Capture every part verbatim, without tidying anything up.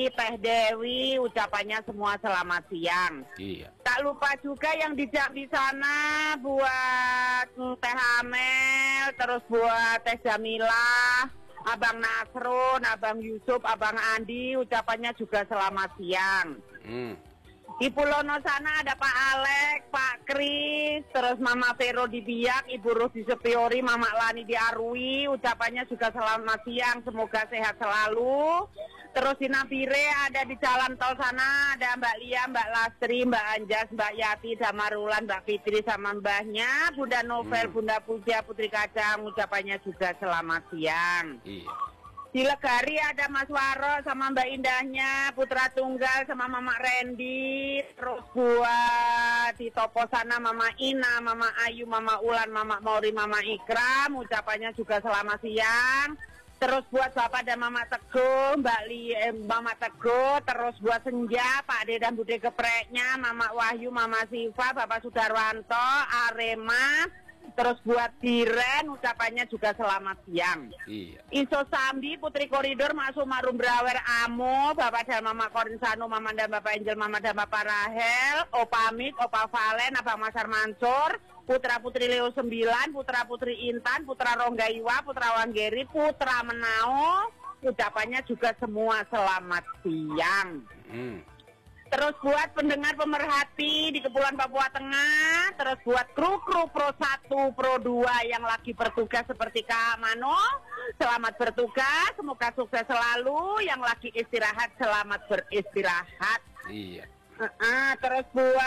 Teh Dewi, ucapannya semua selamat siang. Iya. Tak lupa juga yang di di sana buat Teh Amel, terus buat Teh Jamila, Abang Nasrun, Abang Yusuf, Abang Andi, ucapannya juga selamat siang. Hmm. Di Pulau No sana ada Pak Alek, Pak Kris, terus Mama Vero di Biak, Ibu Ruh di Sepiori, Mama Lani di Arwi, ucapannya juga selamat siang, semoga sehat selalu. Terus di Nabire ada di jalan tol sana ada Mbak Lia, Mbak Lastri, Mbak Anjas, Mbak Yati, Damarulan, Mbak Fitri sama mbahnya, Bunda Novel, hmm. Bunda Puja, Putri Kacang, ucapannya juga selamat siang. Iya. Di Legari ada Mas Waro sama Mbak Indahnya, Putra Tunggal sama Mama Randy, terus buat di Topo sana Mama Ina, Mama Ayu, Mama Ulan, Mama Mauri, Mama Ikram, ucapannya juga selamat siang. Terus buat Bapak dan Mama Teguh, Mbak Li, eh, Mama Teguh, terus buat Senja, Pak Ade dan Bude Gepreknya, Mama Wahyu, Mama Siva, Bapak Sudarwanto, Arema, terus buat Diren, ucapannya juga selamat siang. Iya. Iso Sambi, Putri Koridor, Masuk Marum Brawer Amo, Bapak dan Mama Korinsano, Mama dan Bapak Angel, Mama dan Bapak Rahel, Opa Mik, Opa Valen, Abang Masar Mansur, Putra Putri Leo sembilan, Putra Putri Intan, Putra Rongga Iwa, Putra Wanggeri, Putra Menao, ucapannya juga semua selamat siang. Hmm. Terus buat pendengar pemerhati di Kepulauan Papua Tengah, terus buat kru-kru Pro satu, Pro dua yang lagi bertugas seperti Kak Mano, selamat bertugas, semoga sukses selalu, yang lagi istirahat, selamat beristirahat. Iya. Uh -uh, terus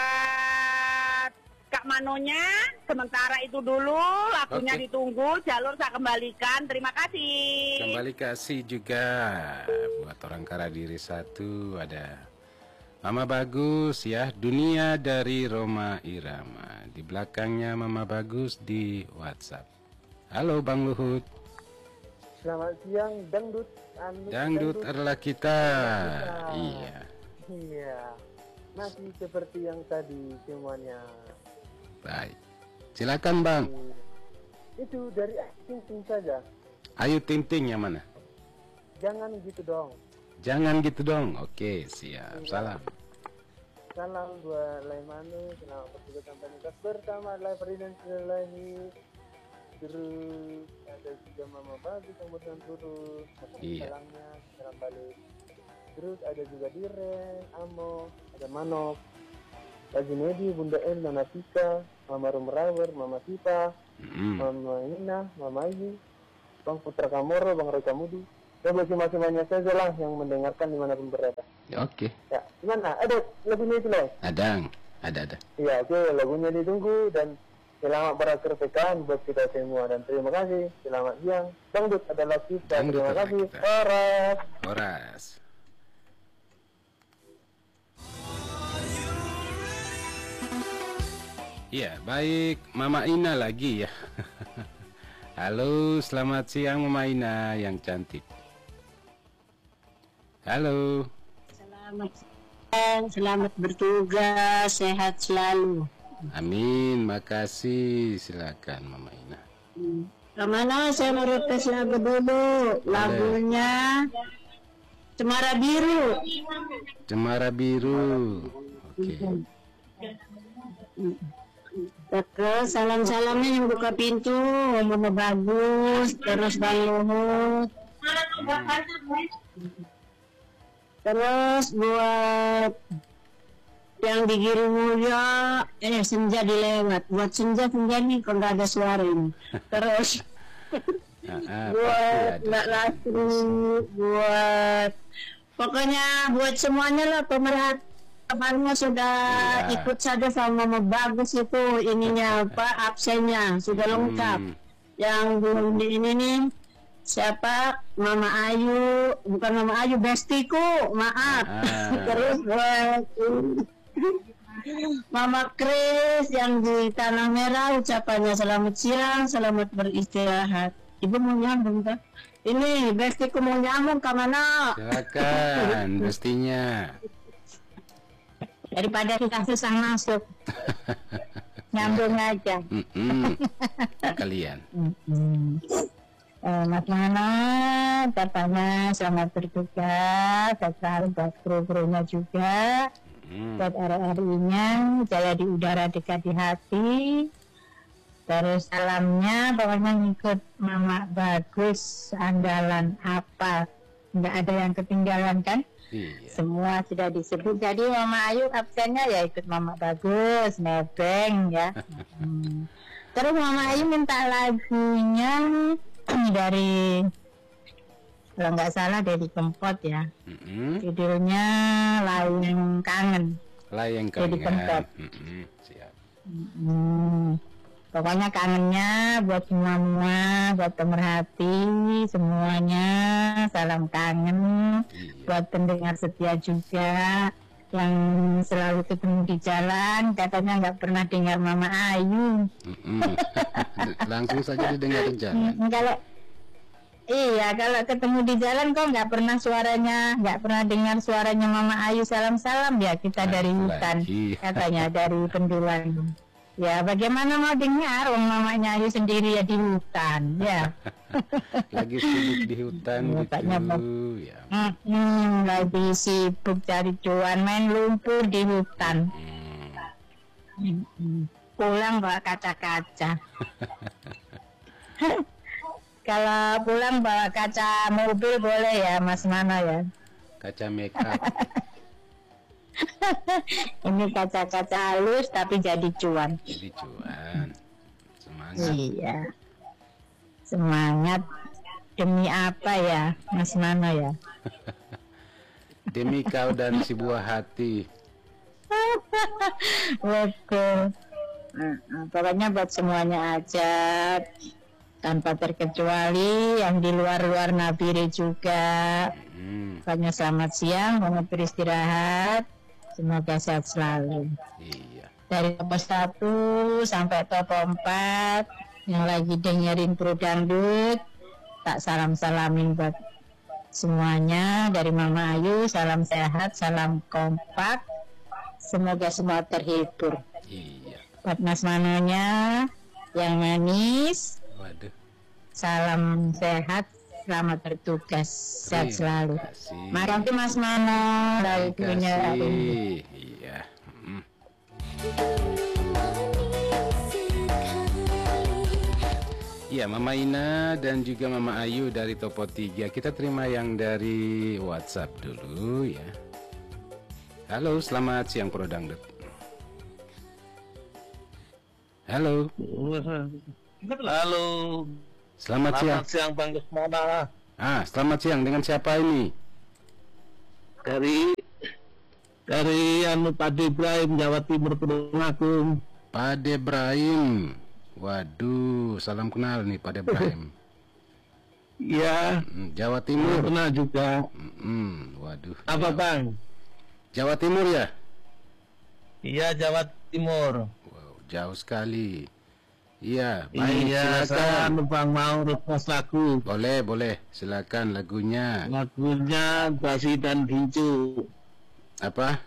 buat Kak Manonya, sementara itu dulu, lagunya Oke. ditunggu, jalur saya kembalikan, terima kasih. Kembali kasih juga buat orang Karadiri satu, ada Mama Bagus ya, Dunia dari Roma Irama. Di belakangnya Mama Bagus di WhatsApp. Halo Bang Luhut. Selamat siang, dangdut. Anu, Dangdut adalah kita. kita. Iya. Iya. Masih seperti yang tadi semuanya. Baik. Silakan Bang. Itu dari Ting saja. Ayu Ting Ting yang mana? Jangan gitu dong. Jangan gitu dong. Oke, siap. Iya. Salam. Salam buat Laimanu, selamat bertugas sampai nikah pertama live Ridan Selahi. Terus ada juga Mama Bagus yang bersan turun. Iya. Salamnya, salam balik. Terus ada juga Diren, Amo, ada Manok, Haji Nedi, Bunda El, Nana Tika, Mama Rumrawer, Mama Tipa, Mm. Mama Ina, Mama Ayu, Bang Putra Kamoro, Bang Roy Kamudi. Ya bagi masing-masingnya saja lah yang mendengarkan dimanapun berada. Ya, oke. Ya, gimana? Ada lagunya itu loh? Ada, ada, ada. Iya, oke, lagunya ditunggu dan selamat beraktivitas buat kita semua dan terima kasih. Selamat siang. Dangdut adalah kita. Dangdut Terima adalah kasih. kita. Horas. Horas. Iya, baik. Mama Ina lagi ya. Halo, selamat siang Mama Ina yang cantik. Halo. Selamat siang, selamat bertugas, sehat selalu. Amin, makasih. Silakan Mama Ina. Hmm. Kemana saya mau request lagu dulu? Lagunya Cemara Biru. Cemara Biru. Oke. Terus salam-salamnya yang buka pintu, Mama Bagus, terus Bang Luhut. Terus buat yang di Giri Mulya, eh Senja dilewat. Buat Senja Senja nih kalau nggak ada suara ini. Terus Ah, ah, buat pasti ada. Mbak Lastri, buat pokoknya buat semuanya lah pemerhati. Kabarnya sudah Iya. ikut saja sama Mama Bagus itu ininya apa absennya sudah lengkap. Hmm. Yang belum di ini nih siapa Mama Ayu, bukan Mama Ayu, bestiku, maaf. Ah. Terus buat Mama Kris yang di Tanah Merah, ucapannya selamat siang, selamat beristirahat. Ibu mau nyambung kan? Ini bestiku mau nyambung ke mana? Silakan, mestinya. Daripada kita susah masuk, nyambung aja. Mm-mm. Kalian. Mm-mm. Eh, Mas Mana, katanya selamat bertugas, selalu buat kru-krunya juga, Hmm. buat R R I-nya, jaya di udara dekat di hati. Terus salamnya pokoknya ngikut Mama Bagus, andalan apa, nggak ada yang ketinggalan kan? Iya. Semua sudah disebut. Jadi Mama Ayu absennya ya ikut Mama Bagus, nebeng ya. Hmm. Terus Mama Ayu minta lagunya dari, kalau nggak salah dari Kempot ya. Mm-mm. Judulnya Layang Kangen. Layang Jadi kangen. Kempot. Mm-mm. Siap. Hmm. Pokoknya kangennya buat semua, buat pemerhati semuanya, salam kangen. Iya. Buat pendengar setia juga yang selalu ketemu di jalan, katanya nggak pernah dengar Mama Ayu. Mm-mm. Langsung saja didengar di jalan. Hmm, kalau iya, kalau ketemu di jalan kok nggak pernah suaranya, nggak pernah dengar suaranya Mama Ayu salam-salam ya, kita Nah, dari itu hutan, lagi. katanya dari pendulan. Ya bagaimana mau dengar, orang mamanya Ayu sendiri ya di hutan, ya. Lagi sibuk di hutan Ya, gitu. Paknya, Bob. Ya. Hmm, lagi sibuk cari cuan, main lumpur di hutan. Hmm. Hmm, pulang bawa kaca-kaca. Kalau pulang bawa kaca mobil boleh ya, Mas Mana ya. Kaca make up. Ini kaca-kaca halus tapi jadi cuan. Jadi cuan. Semangat. Iya. Semangat. Demi apa ya, Mas Mana ya? Demi kau dan si buah hati. Betul. Nah, nah, pokoknya buat semuanya aja, tanpa terkecuali yang di luar-luar Nabire juga. Hmm. Pokoknya selamat siang, selamat beristirahat. Semoga sehat selalu. Iya. Dari topo satu sampai topo empat yang lagi dengerin Pro Dangdut, tak salam-salamin buat semuanya dari Mama Ayu. Salam sehat, salam kompak. Semoga semua terhibur. Iya. Buat Mas Manonya yang manis, Waduh. salam sehat, selamat bertugas, sehat Terima selalu. kasih. Makasih Mas Mano, dari Terima punya kasih. Iya. Mm. Iya, Mama Ina dan juga Mama Ayu dari Topo tiga. Kita terima yang dari WhatsApp dulu ya. Halo, selamat siang Pro Dangdut. Halo. Halo. Selamat siang. Selamat siang Bang Desmona. Ah, selamat siang. Dengan siapa ini? Dari dari anu Pade Ibrahim Jawa Timur Tulungagung. Pade Ibrahim. Waduh, salam kenal nih Pade Ibrahim. Iya, Mm, Jawa Timur. pernah juga. Mm, waduh. Apa Jawa. Bang? Jawa Timur ya? Iya, Jawa Timur. Wow, jauh sekali. Iya, baik, Iya, saya silakan. anu Bang mau request lagu. Boleh, boleh. Silakan lagunya. Lagunya Dasi dan Gincu. Apa?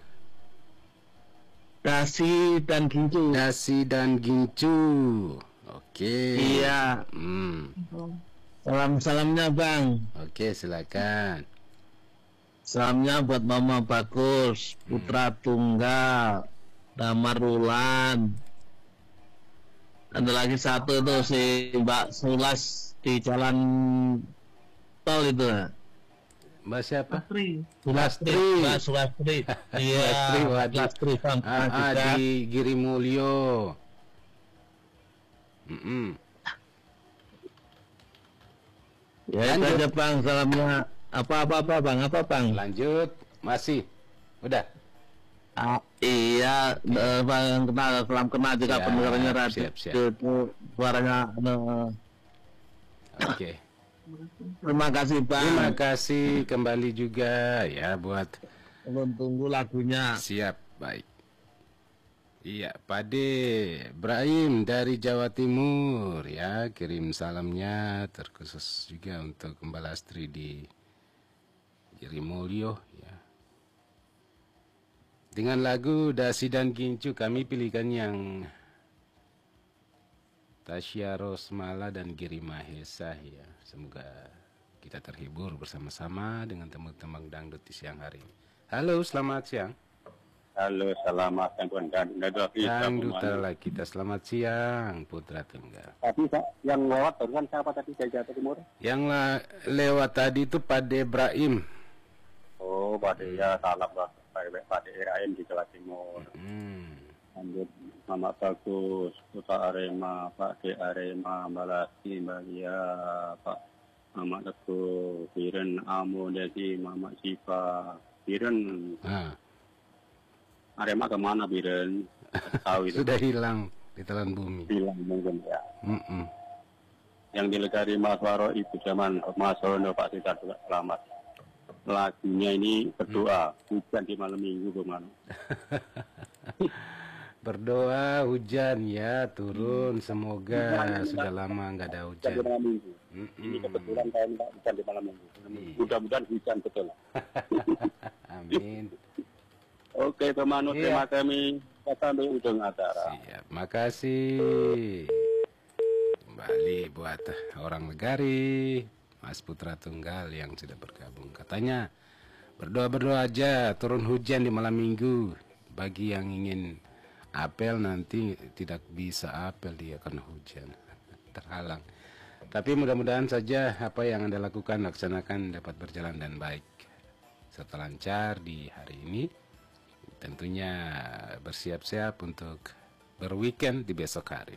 Dasi dan Gincu. Dasi dan Gincu. Oke. Iya. Hmm. Salam-salamnya Bang. Oke, silakan. Salamnya buat Mama Bagus, Putra Tunggal, Damar Wulan. Ada lagi satu tuh si Mbak Sulas di jalan tol itu. Mbak siapa? Sulastri, Mbak Sulastri. Iya, Sulastri, waduh. Sulastri Bang. Ah, ah, juga. di Giri Mulyo. Mm-mm. Ya itu Lanjut. aja Bang, salamnya. Apa-apa apa Bang, apa Bang? Lanjut. Masih. Udah. Ah, iya, eh, Bang kenal, salam kenal juga Siap, pendengarnya radio. siap, siap. Itu suaranya. eh, Oke. Terima kasih Bang. Terima kasih kembali juga ya buat Belum tunggu lagunya. siap baik. Iya, Pade Ibrahim dari Jawa Timur ya, kirim salamnya terkhusus juga untuk Mbak Lastri di Girimulyo ya. Dengan lagu Dasi dan Gincu kami pilihkan yang Tasya Rosmala dan Giri Mahesa ya. Semoga kita terhibur bersama-sama dengan tembang-tembang dangdut di siang hari ini. Halo, selamat siang. Halo, selamat siang dan dangdut adalah kita. Selamat siang, Putra Tunggal. Tapi yang lewat barusan siapa tadi dari Jawa Timur? Yang la- lewat tadi itu Pade Ibrahim. Oh, Pade ya, salam lah. Pade Ibrahim di Jawa Timur. Hmm. Lanjut Mama Bagus, Putra Arema, Pak D Arema, Balasi, Balia, Pak Mama Teguh, Biren Amo, Desi, Mama Siva, Biren. Ah. Arema kemana Biren? Tahu itu. Sudah hilang di telan bumi. Hilang mungkin ya. Mm-mm. Yang dilegari Mas Waro itu zaman Mas Rono, Pak Sitar juga selamat. Lagunya ini berdoa, hujan di malam minggu kemana? Berdoa hujan ya turun, semoga sudah lama nggak ada hujan. Hujan di malam minggu. Mm-mm. Ini kebetulan saya minta hujan di malam minggu. Mudah-mudahan hujan betul. Amin. Oke teman-teman, Iya. terima kami sampai ujung acara. Siap, makasih. Kembali buat orang Legari, Mas Putra Tunggal yang sudah bergabung. Katanya berdoa-berdoa aja turun hujan di malam minggu. Bagi yang ingin apel nanti tidak bisa apel dia karena hujan terhalang. Tapi mudah-mudahan saja apa yang Anda lakukan laksanakan dapat berjalan dan baik serta lancar di hari ini. Tentunya bersiap-siap untuk berweekend di besok hari.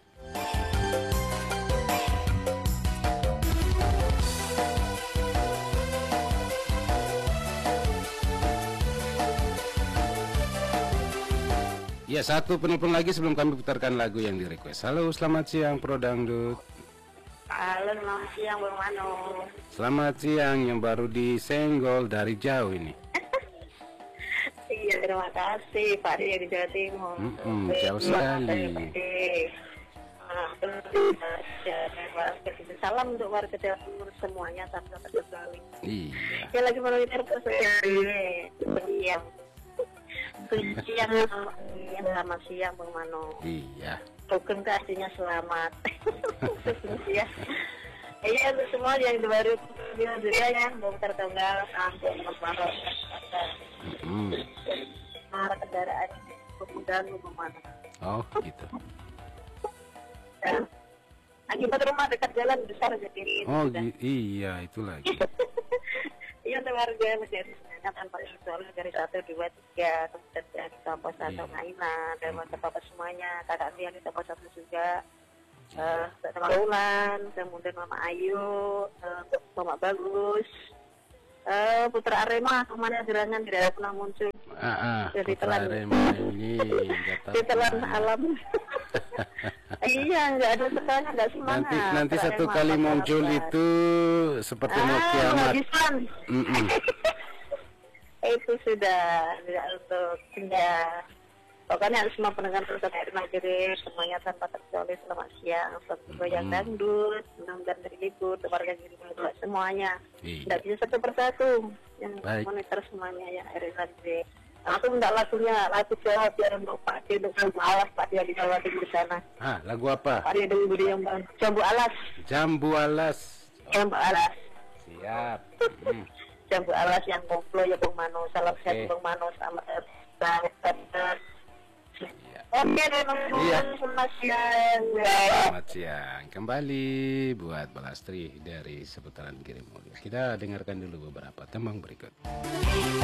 Ya, satu penelpon lagi sebelum kami putarkan lagu yang di request. Halo, selamat siang Pro Dangdut. Halo, selamat siang Bang Mano. Selamat siang yang baru disenggol dari jauh ini. Iya, terima kasih Pak Ria di Jawa Timur. Mm-mm, jauh sekali. Salam untuk warga Jawa Timur semuanya tanpa terkecuali. Iya. Ya lagi monitor persediaan siang. Siang selamat siang Bang Mano. Iya. Bukan kasihnya selamat. Iya. Iya untuk semua yang baru juga ya, Dokter Tunggal sampai Bapak. Mm. Arah kendaraan kemudahan kemana? Oh gitu. Ya. Akibat rumah dekat jalan besar jadi. Oh gi- iya itu lagi. Iya untuk warga masih ada tanpa soalnya dari satu dua tiga kemudian dari Topo satu mainan dan bapak semuanya kakak yang di Topo satu juga. Uh, Mama Ulan, kemudian Mama Ayu, uh, Mama Bagus, uh, Putra Arema kemana gerangan tidak pernah muncul. Ah, ah Jadi Putra telan. Arema ini Ditelan alam. Iya, nggak ada sekali, nggak semangat. Nanti nanti Putra satu Arema, kali apa-apa. muncul itu seperti mau Ah, kiamat. Islam. Mm-mm. Itu sudah tidak untuk tidak. Pokoknya harus semua pendengar terus dari Maghrib semuanya tanpa terkecuali selamat siang, selamat goyang Hmm. dangdut, mudah-mudahan terhibur, keluarga gini semuanya. Iya. Tidak bisa satu persatu yang Baik. monitor semuanya ya Eri Maghrib. Aku minta lagunya lagu Jawa biar untuk Pak D dengan Alas Pak D di Jawa Timur sana. Ah, lagu apa? Pak D dengan Budi yang bang Jambu Alas, Jambu Alas. Jambu Alas, Siap. Mm. Jambu Alas yang koplo ya Bang Mano. Salam Oke. sehat Bang Mano sama Bang. Iya. Oke, memang Iya. selamat siang. Selamat siang kembali buat Balastri dari seputaran Kirim Mulia. Kita dengarkan dulu beberapa tembang berikut.